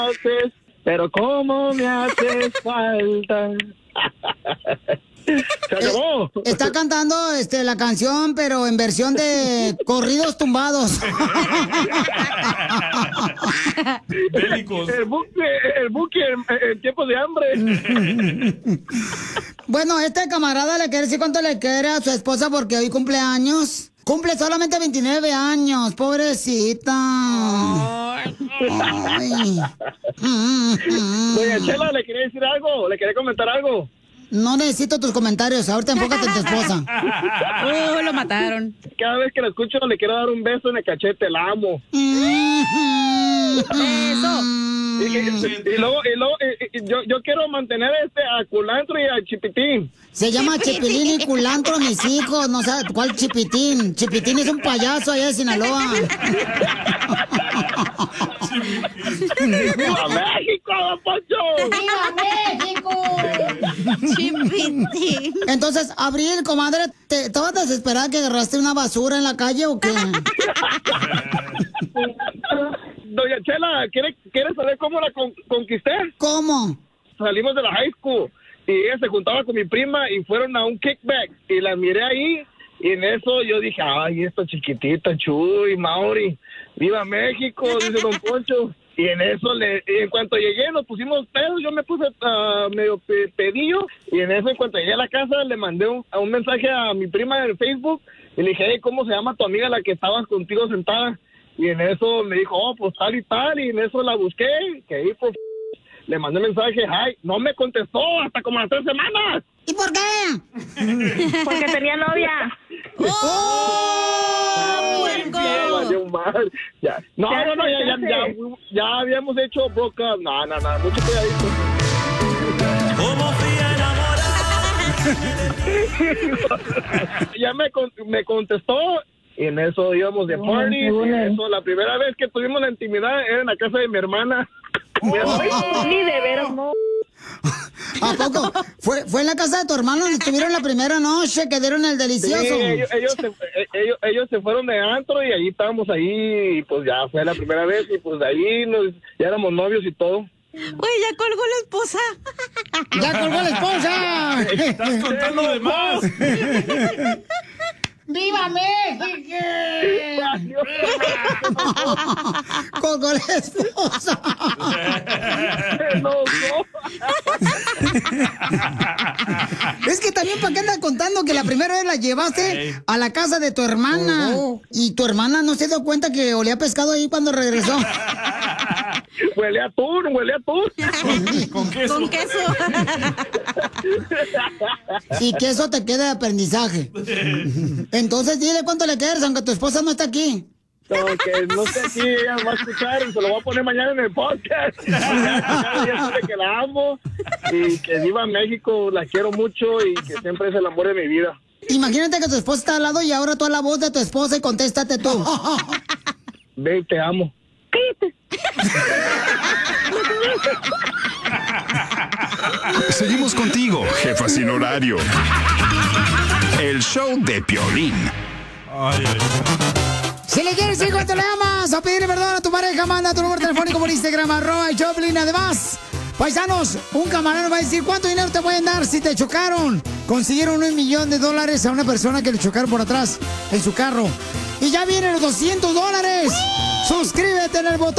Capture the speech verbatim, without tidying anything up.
haces, pero cómo me haces falta. Se acabó. Eh, está cantando este, la canción, pero en versión de corridos tumbados. Bélicos. El buque, el buque en, en tiempos de hambre. Bueno, este camarada le quiere decir cuánto le quiere a su esposa porque hoy cumple años. Cumple solamente veintinueve años, pobrecita. Ay. Doña Chela, ¿le quería decir algo? ¿Le quería comentar algo? No necesito tus comentarios, ahorita enfócate en tu esposa. Uh, lo mataron. Cada vez que la escucho le quiero dar un beso en el cachete, la amo. Eso. Y, y, y luego, y luego y, y, yo, yo quiero mantener este a Culantro y a Chipitín. Se llama Chipilín y Culantro, mis hijos. No sé cuál Chipitín. Chipitín es un payaso allá de Sinaloa. ¡Viva México, don Poncho! ¡Viva México! Chipitín. Entonces, Abril, comadre, ¿te estabas desesperada que agarraste una basura en la calle o qué? Doña Chela, ¿quiere, ¿quiere saber cómo la con, conquisté? ¿Cómo? Salimos de la high school y ella se juntaba con mi prima y fueron a un kickback y la miré ahí y en eso yo dije, ay, esta chiquitita, Chuy, Mauri, viva México, dice don Poncho. Y en eso, le, en cuanto llegué, nos pusimos pedos, yo me puse uh, medio pe pedillo y en eso, en cuanto llegué a la casa, le mandé un, un mensaje a mi prima en Facebook y le dije, hey, ¿cómo se llama tu amiga la que estabas contigo sentada? Y en eso me dijo, oh, pues tal y tal, y en eso la busqué, que ahí pues, le mandé mensaje, ay, no me contestó hasta como las tres semanas. ¿Y por qué? Porque tenía novia. ¡Oh! Ya, ya. No, no, no, ya, ya, ya, ya habíamos hecho broke up. No, no, no, mucho cuidadito. Como fui enamorado. Ya me, me contestó. Y en eso íbamos de party. Y en eso, la primera vez que tuvimos la intimidad era en la casa de mi hermana. Oh, ni de veras, no. ¿A poco? ¿Fue, ¿Fue en la casa de tu hermano donde estuvieron la primera noche que dieron el delicioso? Sí, ellos, ellos, se, ellos, ellos se fueron de antro y ahí estábamos ahí. Y pues ya fue la primera vez. Y pues de ahí nos, ya éramos novios y todo. Güey, ya colgó la esposa. ¡Ya colgó la esposa! Estás contando de más. ¡Viva México! Colgó la esposa. No, no. Es que también, ¿para qué andas contando que la primera vez la llevaste a la casa de tu hermana? Oh. Y tu hermana no se dio cuenta que olía pescado ahí cuando regresó. Huele a atún, huele a atún. Con queso. Con queso. Y que eso te quede de aprendizaje. Entonces dile cuánto le quieres, aunque tu esposa no está aquí. No, que no sé si ella va a escuchar, se lo voy a poner mañana en el podcast. Ella sabe que la amo y que viva México, la quiero mucho y que siempre es el amor de mi vida. Imagínate que tu esposa está al lado y ahora tú a la voz de tu esposa y contéstate tú. Ve, te amo. Seguimos contigo, jefa sin horario. El show de Piolín. Ay, ay. Si le quieres decir cuánto le amas o pedirle perdón a tu pareja, manda tu número telefónico por Instagram, arroba el Choplin. Además, paisanos, un camarero va a decir cuánto dinero te pueden dar si te chocaron. Consiguieron un millón de dólares a una persona que le chocaron por atrás en su carro. Y ya vienen los doscientos dólares. Suscríbete en el botón